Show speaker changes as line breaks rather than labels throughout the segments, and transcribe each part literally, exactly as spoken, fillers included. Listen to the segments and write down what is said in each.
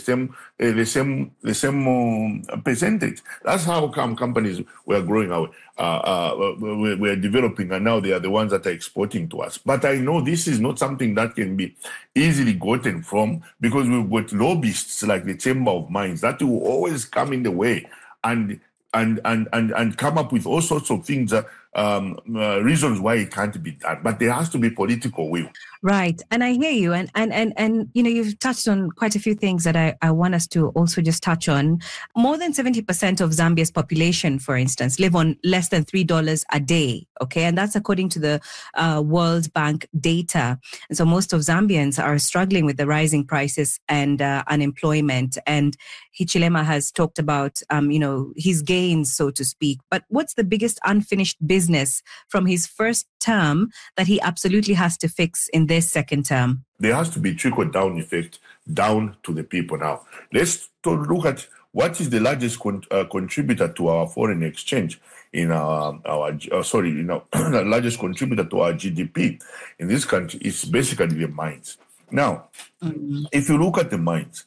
same uh, the same the same um, percentage. That's how come companies were growing out, uh, uh, were, were developing, and now they are the ones that are exporting to us. But I know this is not something that can be easily gotten from, because we've got lobbyists like the Chamber of Mines that will always come in the way and and and and, and come up with all sorts of things, uh, um, uh, reasons why it can't be done. But there has to be political will.
Right. And I hear you. And, and, and, and, you know, you've touched on quite a few things that I, I want us to also just touch on. More than seventy percent of Zambia's population, for instance, live on less than three dollars a day. Okay. And that's according to the uh, World Bank data. And so most of Zambians are struggling with the rising prices and uh, unemployment. And Hichilema has talked about, um, you know, his gains, so to speak. But what's the biggest unfinished business from his first term that he absolutely has to fix in this second term?
There has to be trickle-down effect down to the people now. Let's look at what is the largest con- uh, contributor to our foreign exchange in our, our uh, sorry, you know, the largest contributor to our G D P in this country is basically the mines. Now, mm-hmm. if you look at the mines,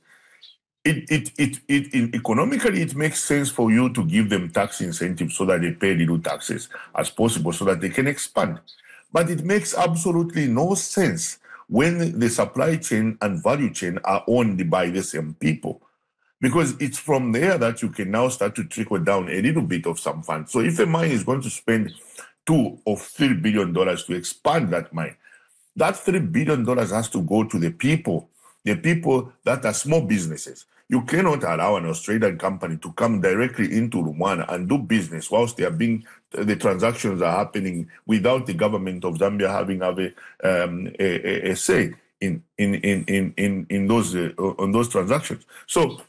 It, it, it, it, it, economically, it makes sense for you to give them tax incentives so that they pay little taxes as possible so that they can expand. But it makes absolutely no sense when the supply chain and value chain are owned by the same people, because it's from there that you can now start to trickle down a little bit of some funds. So if a mine is going to spend two or three billion dollars to expand that mine, that three billion dollars has to go to the people. The people that are small businesses. You cannot allow an Australian company to come directly into Rwanda and do business whilst they are being, the transactions are happening without the government of Zambia having have a, um, a, a, a say in in in in in, in those uh, on those transactions. So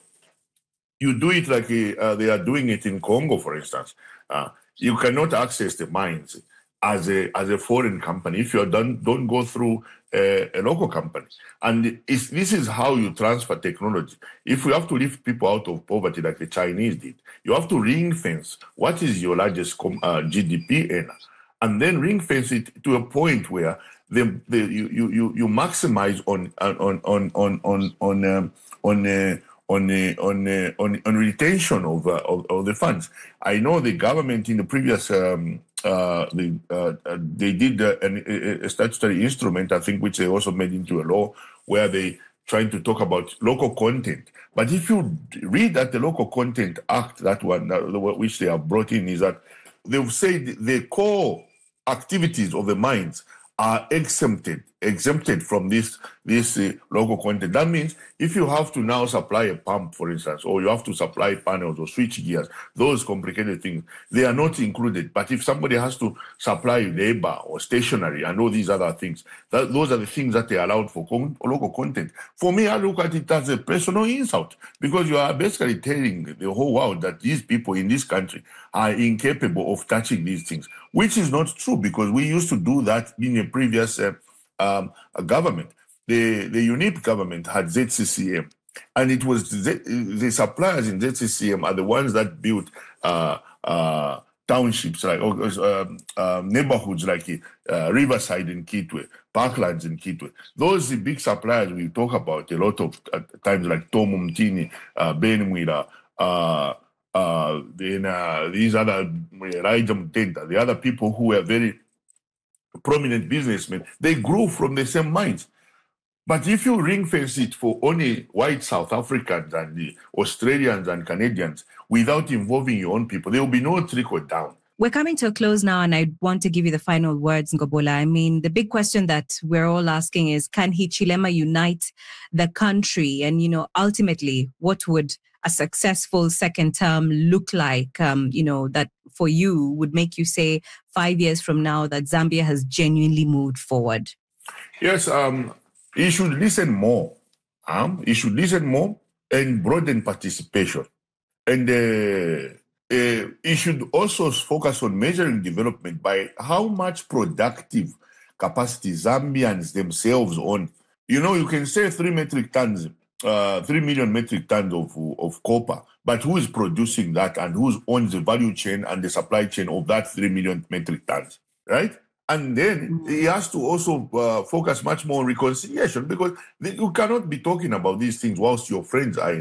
you do it like uh, they are doing it in Congo, for instance. Uh, you cannot access the mines as a as a foreign company if you don't don't go through a, a local company. And it's, this is how you transfer technology. If you have to lift people out of poverty like the Chinese did, you have to ring fence what is your largest com, uh, G D P earner, and then ring fence it to a point where the, the you you you maximize on on on on on on um, on. Uh, On, uh, on, uh, on on retention of, uh, of of the funds. I know the government in the previous um, uh, the, uh, uh, they did uh, an, a, a statutory instrument, I think, which they also made into a law, where they trying to talk about local content. But if you read that the Local Content Act, that one that, which they have brought in, is that they've said the core activities of the mines are exempted exempted from this this uh, local content. That means if you have to now supply a pump, for instance, or you have to supply panels or switch gears, those complicated things, they are not included. But if somebody has to supply labor or stationery and all these other things, that, those are the things that they are allowed for con- local content. For me, I look at it as a personal insult, because you are basically telling the whole world that these people in this country are incapable of touching these things, which is not true, because we used to do that in a previous uh, Um, a government. The the U N I P government had Z C C M, and it was Z- the suppliers in Z C C M are the ones that built uh, uh, townships, like uh, uh, neighborhoods like uh, Riverside in Kitwe, Parklands in Kitwe. Those big suppliers we talk about a lot of uh, times, like Tom Mtini, uh, Ben Mwira, uh, uh, then uh, these other Elijah Mtenta, the other people who were very prominent businessmen, they grew from the same mines. But if you ring fence it for only white South Africans and the Australians and Canadians without involving your own people, there will be no trickle down.
We're coming to a close now, and I want to give you the final words, Ngobola. I mean, the big question that we're all asking is, can Hichilema unite the country? And, you know, ultimately, what would a successful second term look like, um, you know, that for you would make you say five years from now that Zambia has genuinely moved forward?
Yes, um, he should listen more. Um, he should listen more and broaden participation. And uh, uh, he should also focus on measuring development by how much productive capacity Zambians themselves own. You know, you can say three metric tons Uh, three million metric tons of, of copper, but who is producing that and who owns the value chain and the supply chain of that three million metric tons, right? And then he has to also uh, focus much more on reconciliation, because you cannot be talking about these things whilst your friends are